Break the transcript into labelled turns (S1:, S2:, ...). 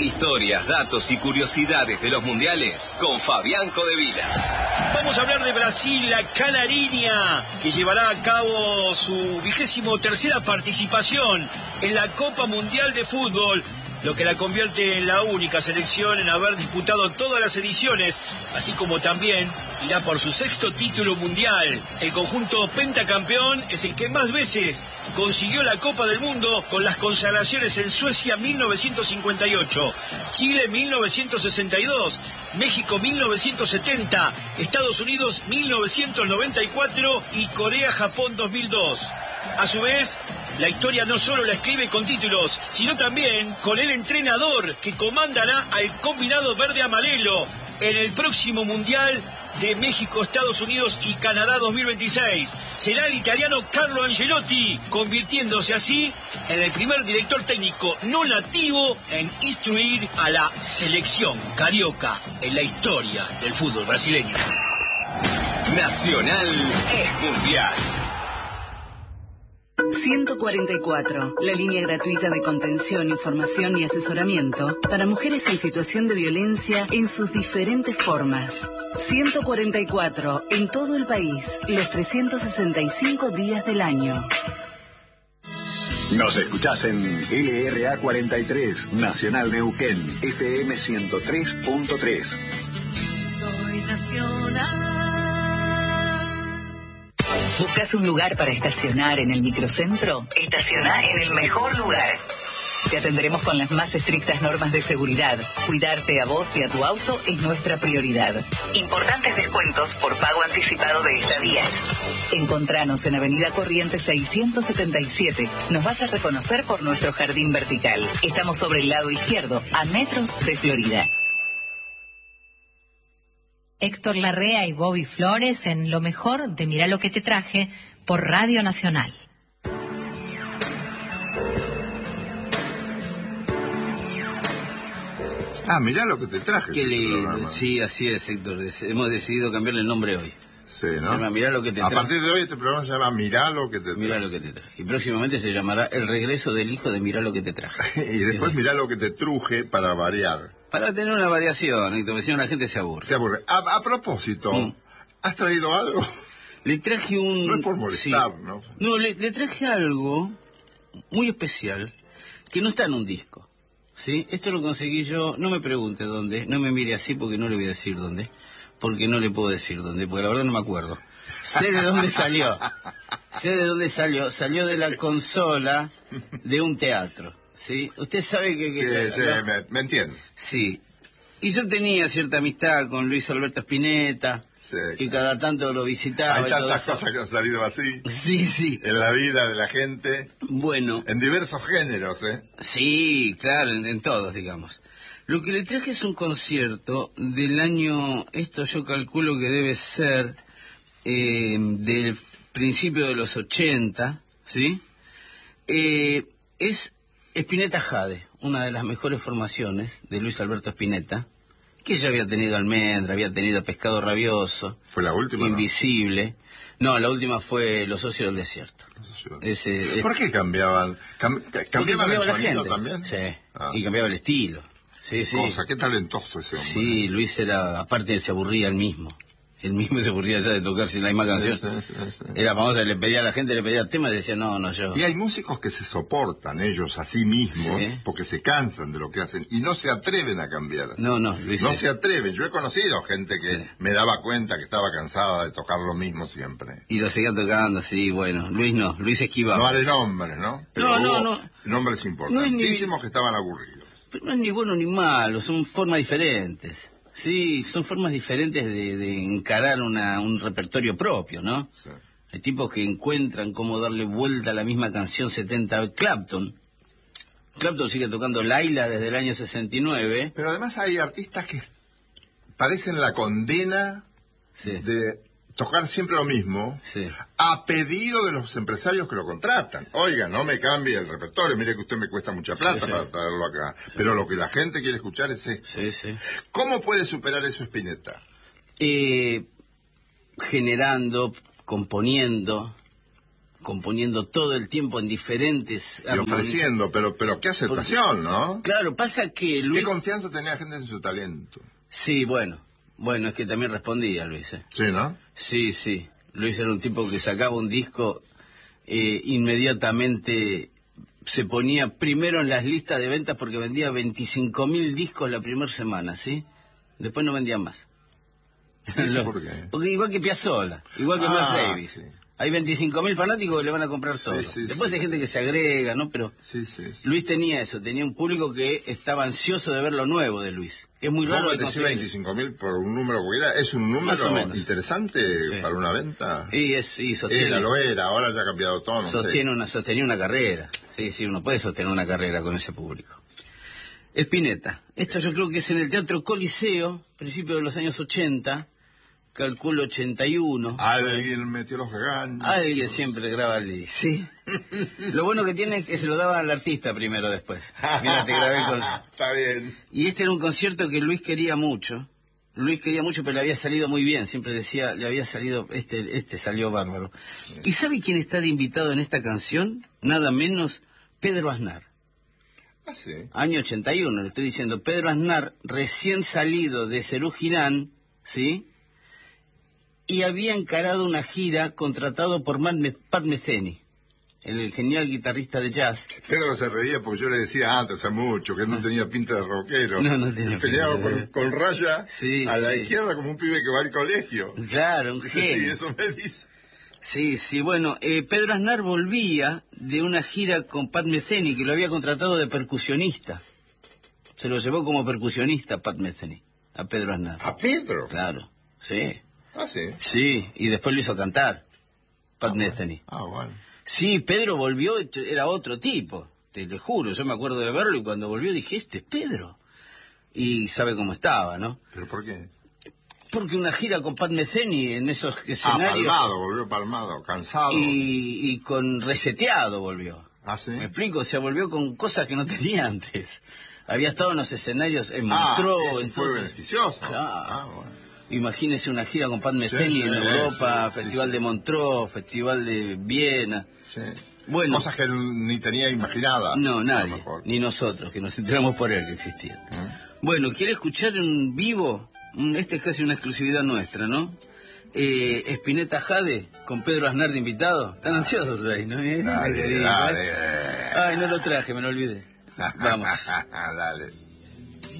S1: Historias, datos y curiosidades de los mundiales con Fabián Codevila.
S2: Vamos a hablar de Brasil, la Canariña, que llevará a cabo su 23ª participación en la Copa Mundial de Fútbol, lo que la convierte en la única selección en haber disputado todas las ediciones, así como también irá por su 6º título mundial. El conjunto pentacampeón es el que más veces consiguió la Copa del Mundo, con las consagraciones en Suecia 1958, Chile 1962, México 1970, Estados Unidos 1994 y Corea-Japón 2002. A su vez, la historia no solo la escribe con títulos, sino también con el entrenador que comandará al combinado verde-amarelo en el próximo Mundial de México, Estados Unidos y Canadá 2026. Será el italiano Carlo Ancelotti, convirtiéndose así en el primer director técnico no nativo en instruir a la selección carioca en la historia del fútbol brasileño.
S1: Nacional es mundial.
S3: 144, la línea gratuita de contención, información y asesoramiento para mujeres en situación de violencia en sus diferentes formas. 144, en todo el país, los 365 días del año.
S4: Nos escuchás en LRA 43, Nacional Neuquén, FM 103.3.
S5: Soy Nacional.
S3: ¿Buscas un lugar para estacionar en el microcentro? Estaciona en el mejor lugar. Te atenderemos con las más estrictas normas de seguridad. Cuidarte a vos y a tu auto es nuestra prioridad. Importantes descuentos por pago anticipado de estadías. Encontranos en Avenida Corrientes 677. Nos vas a reconocer por nuestro jardín vertical. Estamos sobre el lado izquierdo, a metros de Florida.
S6: Héctor Larrea y Bobby Flores en Lo Mejor de Mirá Lo Que Te Traje por Radio Nacional.
S7: Mirá lo que te traje.
S8: Qué lindo, sí, así es, Héctor. Hemos decidido cambiarle el nombre hoy.
S7: Sí, ¿no?
S8: Mirá lo que te traje.
S7: A partir de hoy este programa se llama Mirá lo que te traje.
S8: Mirá lo que te traje. Y próximamente se llamará El regreso del hijo de Mirá lo que te traje.
S7: Y después Mirá lo que te truje para variar.
S8: Para tener una variación, Héctor, porque si no la gente se aburre.
S7: Se aburre. A propósito, ¿has traído algo?
S8: Le traje un...
S7: No es por molestar,
S8: sí.
S7: ¿no?
S8: No, le traje algo muy especial que no está en un disco. ¿Sí? Esto lo conseguí yo, no me pregunte dónde, no me mire así porque no le voy a decir dónde, porque no le puedo decir dónde, porque la verdad no me acuerdo. Sé de dónde salió, salió de la consola de un teatro, ¿sí? Usted sabe que
S7: Sí, me entiendo.
S8: Sí, y yo tenía cierta amistad con Luis Alberto Spinetta, sí, que cada tanto lo visitaba.
S7: Hay tantas cosas que han salido así.
S8: Sí.
S7: En la vida de la gente.
S8: Bueno.
S7: En diversos géneros, ¿eh?
S8: Sí, claro, en todos, digamos. Lo que le traje es un concierto del año, esto yo calculo que debe ser del principio de los 80, ¿sí? Es Spinetta Jade, una de las mejores formaciones de Luis Alberto Spinetta, que ya había tenido Almendra, había tenido Pescado Rabioso.
S7: ¿Fue la última?
S8: Invisible. No, la última fue Los Socios del Desierto.
S7: ¿Por qué cambiaban? ¿Cambiaba el
S8: la
S7: sonido
S8: gente
S7: también?
S8: Sí, y cambiaba el estilo. Sí.
S7: Qué talentoso ese hombre.
S8: Sí, Luis era, aparte se aburría él mismo se aburría ya de tocar sin la misma canción. Sí. Era famosa, le pedía a la gente, le pedía temas y decía, no, yo.
S7: Y hay músicos que se soportan ellos a sí mismos, sí, porque se cansan de lo que hacen y no se atreven a cambiar.
S8: No, Luis.
S7: No se atreven. Yo he conocido gente que me daba cuenta que estaba cansada de tocar lo mismo siempre.
S8: Y lo seguía tocando, sí, bueno. Luis esquivaba.
S7: No haré nombres, ¿no? Pero
S8: no.
S7: Nombres importantísimos que estaban aburridos.
S8: Pero no es ni bueno ni malo, son formas diferentes. Sí, son formas diferentes de encarar un repertorio propio, ¿no? Sí. Hay tipos que encuentran cómo darle vuelta a la misma canción 70. Clapton sigue tocando Laila desde el año 69.
S7: Pero además hay artistas que parecen la condena de tocar siempre lo mismo, a pedido de los empresarios que lo contratan. Oiga, no me cambie el repertorio, mire que usted me cuesta mucha plata para traerlo acá. Pero lo que la gente quiere escuchar es esto.
S8: Sí.
S7: ¿Cómo puede superar eso
S8: componiendo todo el tiempo en diferentes...
S7: Y ofreciendo, pero qué aceptación, ¿no?
S8: Claro, pasa que Luis...
S7: Qué confianza tenía gente en su talento.
S8: Sí, bueno, es que también respondía Luis, ¿eh?
S7: Sí, ¿no?
S8: Sí. Luis era un tipo que sacaba un disco, inmediatamente se ponía primero en las listas de ventas porque vendía 25.000 discos la primera semana, ¿sí? Después no vendían más.
S7: ¿Por qué?
S8: Porque igual que Piazzolla, igual que Miles Davis. Sí. Hay 25.000 fanáticos que le van a comprar todo. Después hay gente que se agrega, ¿no? Pero Luis tenía eso, tenía un público que estaba ansioso de ver lo nuevo de Luis. Es muy raro de conseguir.
S7: 25.000 por un número que es un número interesante para una venta.
S8: Sostiene.
S7: Lo era, ahora ya ha cambiado todo,
S8: sostenía una carrera. Sí, uno puede sostener una carrera con ese público. Spinetta. Esto yo creo que es en el Teatro Coliseo, principio de los años 80, calculo 81.
S7: Alguien metió los ganchos.
S8: Alguien siempre graba el disco. Sí. Lo bueno que tiene es que se lo daban al artista primero después. Mira, te grabé con...
S7: Está bien.
S8: Y este era un concierto que Luis quería mucho. Pero le había salido muy bien. Siempre decía, le había salido, este salió bárbaro. Sí. ¿Y sabe quién está de invitado en esta canción? Nada menos Pedro Aznar.
S7: Ah, sí.
S8: Año 81, le estoy diciendo. Pedro Aznar, recién salido de Serú Girán, ¿sí? Y había encarado una gira contratado por Pat Metheny, el genial guitarrista de jazz.
S7: Pedro se reía porque yo le decía antes, hace mucho, que no tenía pinta de rockero.
S8: No tenía
S7: pinta. Con raya a la izquierda como un pibe que va al colegio.
S8: Claro, un genio.
S7: Sí, eso me dice.
S8: Sí, bueno, Pedro Aznar volvía de una gira con Pat Metheny, que lo había contratado de percusionista. Se lo llevó como percusionista Pat Metheny, a Pedro Aznar.
S7: ¿A Pedro?
S8: Claro, sí.
S7: Ah, sí.
S8: Sí, y después lo hizo cantar, Pat Metheny.
S7: Bueno.
S8: Sí, Pedro volvió, era otro tipo, te le juro, yo me acuerdo de verlo y cuando volvió dije, este es Pedro. Y sabe cómo estaba, ¿no?
S7: ¿Pero por qué?
S8: Porque una gira con Pat Metheny en esos escenarios...
S7: volvió palmado, cansado.
S8: Y con reseteado volvió.
S7: ¿Ah, sí?
S8: ¿Me explico? O sea, volvió con cosas que no tenía antes. Había estado en los escenarios en Montreux.
S7: Fue beneficioso.
S8: Claro. Bueno. Imagínese una gira con Pat Metheny en Europa, Festival de Montreux, Festival de Viena.
S7: Sí.
S8: Bueno,
S7: cosas que ni tenía imaginadas.
S8: No, nadie, ni nosotros, que nos enteramos por él que existían. Bueno, ¿quiere escuchar en vivo? Esta es casi una exclusividad nuestra, ¿no? Spinetta Jade, con Pedro Aznar de invitado. Están ansiosos ahí, ¿no?
S7: Dale.
S8: Ay, no lo traje, me lo olvidé. Vamos.
S7: Dale.